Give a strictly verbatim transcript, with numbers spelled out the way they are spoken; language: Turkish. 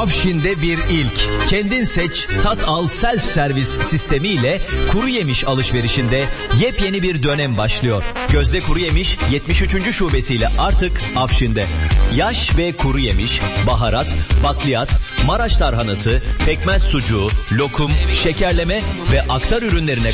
Afşin'de bir ilk. Kendin seç, tat al self servis sistemiyle kuru yemiş alışverişinde yepyeni bir dönem başlıyor. Gözde Kuru Yemiş yetmiş üçüncü şubesiyle artık Afşin'de. Yaş ve kuru yemiş, baharat, bakliyat, Maraş tarhanası, pekmez sucuğu, lokum, şekerleme ve aktar ürünlerine